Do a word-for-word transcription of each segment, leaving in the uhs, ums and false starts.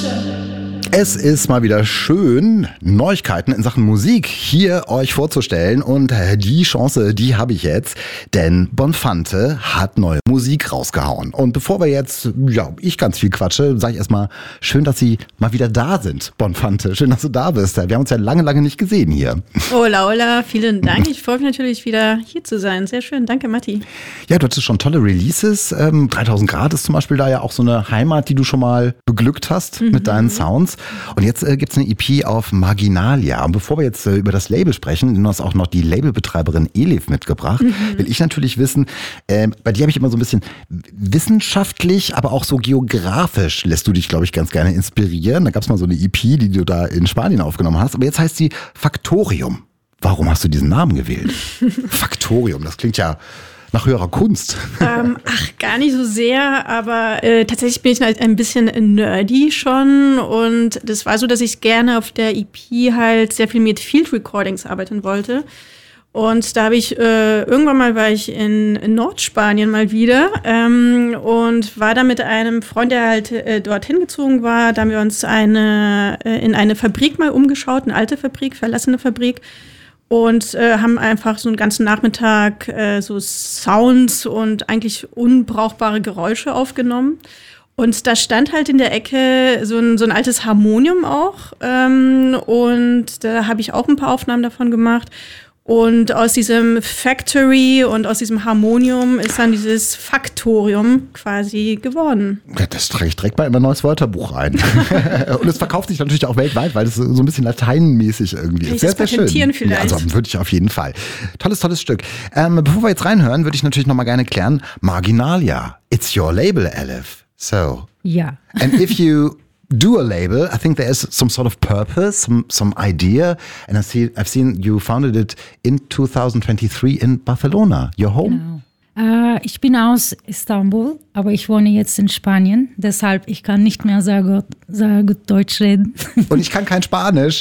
Es ist mal wieder schön, Neuigkeiten in Sachen Musik hier euch vorzustellen und die Chance, die habe ich jetzt, denn Bonfante hat neue Musik rausgehauen. Und bevor wir jetzt, ja, ich ganz viel quatsche, sage ich erstmal, schön, dass Sie mal wieder da sind, Bonfante. Schön, dass du da bist. Wir haben uns ja lange, lange nicht gesehen hier. Hola, hola, vielen Dank. Ich freue mich natürlich wieder hier zu sein. Sehr schön, danke Matti. Ja, du hattest schon tolle Releases. Ähm, dreitausend Grad ist zum Beispiel da ja auch so eine Heimat, die du schon mal beglückt hast mhm. mit deinen Sounds. Und jetzt äh, gibt's eine E P auf Marginalia. Und bevor wir jetzt äh, über das Label sprechen, du hast auch noch die Labelbetreiberin Elif mitgebracht, mhm. will ich natürlich wissen, äh, bei dir habe ich immer so ein bisschen wissenschaftlich, aber auch so geografisch lässt du dich, glaube ich, ganz gerne inspirieren. Da gab's mal so eine E P, die du da in Spanien aufgenommen hast. Aber jetzt heißt sie Faktorium. Warum hast du diesen Namen gewählt? Faktorium, das klingt ja nach höherer Kunst. Ähm, ach, gar nicht so sehr, aber äh, tatsächlich bin ich halt ein bisschen nerdy schon und das war so, dass ich gerne auf der E P halt sehr viel mit Field Recordings arbeiten wollte. Und da habe ich, äh, irgendwann mal war ich in, in Nordspanien mal wieder ähm, und war da mit einem Freund, der halt äh, dorthin gezogen war. Da haben wir uns eine, äh, in eine Fabrik mal umgeschaut, eine alte Fabrik, verlassene Fabrik. Und äh, haben einfach so einen ganzen Nachmittag äh, so Sounds und eigentlich unbrauchbare Geräusche aufgenommen. Und da stand halt in der Ecke so ein, so ein altes Harmonium auch. Ähm, und da habe ich auch ein paar Aufnahmen davon gemacht. Und aus diesem Factory und aus diesem Harmonium ist dann dieses Faktorium quasi geworden. Ja, das trage ich direkt mal in mein neues Wörterbuch ein. Und es verkauft sich natürlich auch weltweit, weil es so ein bisschen lateinmäßig irgendwie ist. Sehr, sehr schön. Vielleicht? Ja, also würde ich auf jeden Fall. Tolles, tolles Stück. Ähm, bevor wir jetzt reinhören, würde ich natürlich noch mal gerne klären, Marginalia, it's your label, Elif. So. Ja. And if you do a label, I think there is some sort of purpose, some some idea, and I see I've seen you founded it in twenty twenty-three in Barcelona, your home. Genau. Äh, ich bin aus Istanbul, aber ich wohne jetzt in Spanien, deshalb ich kann nicht mehr sehr gut, sehr gut Deutsch reden. Und ich kann kein Spanisch.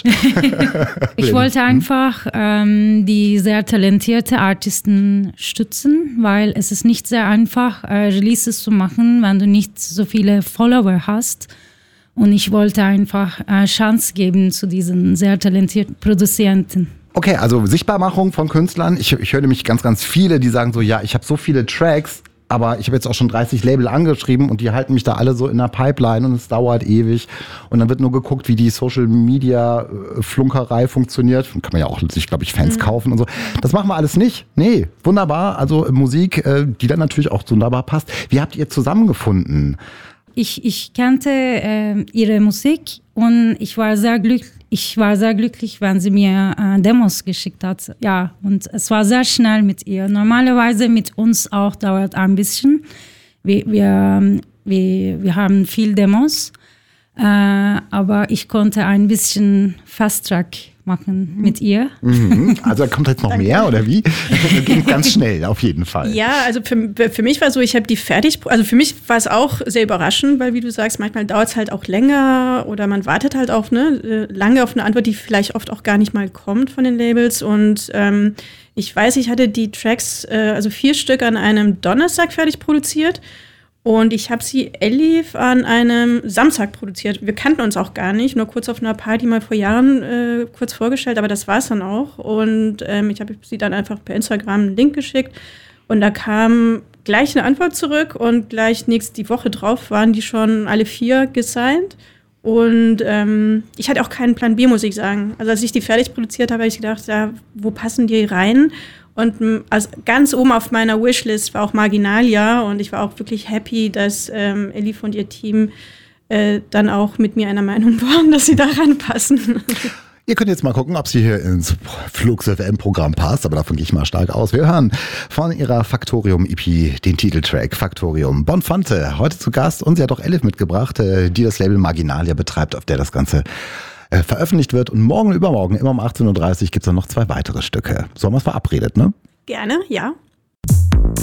Ich wollte einfach ähm, die sehr talentierte Artisten stützen, weil es ist nicht sehr einfach, äh, Releases zu machen, wenn du nicht so viele Follower hast. Und ich wollte einfach eine Chance geben zu diesen sehr talentierten Produzenten. Okay, also Sichtbarmachung von Künstlern. Ich, ich höre nämlich ganz, ganz viele, die sagen so, ja, ich habe so viele Tracks, aber ich habe jetzt auch schon dreißig Label angeschrieben und die halten mich da alle so in der Pipeline und es dauert ewig. Und dann wird nur geguckt, wie die Social-Media-Flunkerei funktioniert. Kann man ja auch sich, glaube ich, Fans mhm. kaufen und so. Das machen wir alles nicht. Nee, wunderbar. Also Musik, die dann natürlich auch wunderbar passt. Wie habt ihr zusammengefunden? Ich, ich kannte äh, ihre Musik und ich war sehr glücklich. Ich war sehr glücklich, wenn sie mir äh, Demos geschickt hat. Ja, und es war sehr schnell mit ihr. Normalerweise mit uns auch dauert ein bisschen. Wir, wir, wir, wir haben viel Demos, äh, aber ich konnte ein bisschen Fast-Track machen mit ihr. Mhm. Also da kommt jetzt noch mehr, oder wie? Das ging ganz schnell, auf jeden Fall. Ja, also für, für mich war so, ich habe die fertig, also für mich war es auch sehr überraschend, weil wie du sagst, manchmal dauert es halt auch länger oder man wartet halt auch ne, lange auf eine Antwort, die vielleicht oft auch gar nicht mal kommt von den Labels. Und ähm, ich weiß, ich hatte die Tracks, äh, also vier Stück an einem Donnerstag fertig produziert. Und ich habe sie Elif an einem Samstag produziert. Wir kannten uns auch gar nicht, nur kurz auf einer Party mal vor Jahren äh, kurz vorgestellt, aber das war es dann auch. Und ähm, ich habe sie dann einfach per Instagram einen Link geschickt und da kam gleich eine Antwort zurück und gleich nächst die Woche drauf waren die schon alle vier gesigned. Und ähm, ich hatte auch keinen Plan B, muss ich sagen. Also als ich die fertig produziert habe, habe ich gedacht, ja, wo passen die rein? Und also ganz oben auf meiner Wishlist war auch Marginalia und ich war auch wirklich happy, dass ähm, Elif und ihr Team äh, dann auch mit mir einer Meinung waren, dass sie da reinpassen. Ihr könnt jetzt mal gucken, ob sie hier ins Flux F M-Programm passt, aber davon gehe ich mal stark aus. Wir hören von ihrer Faktorium-E P den Titeltrack Faktorium. Bonfante, heute zu Gast und sie hat auch Elif mitgebracht, die das Label Marginalia betreibt, auf der das Ganze äh, veröffentlicht wird. Und morgen, übermorgen, immer um achtzehn Uhr dreißig gibt es dann noch zwei weitere Stücke. So haben wir es verabredet, ne? Gerne, ja.